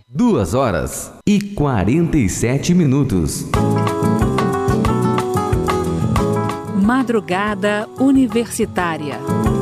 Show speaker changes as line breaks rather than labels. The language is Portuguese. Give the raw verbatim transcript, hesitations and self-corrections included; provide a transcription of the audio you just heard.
Duas horas e quarenta e sete minutos.
Madrugada Universitária.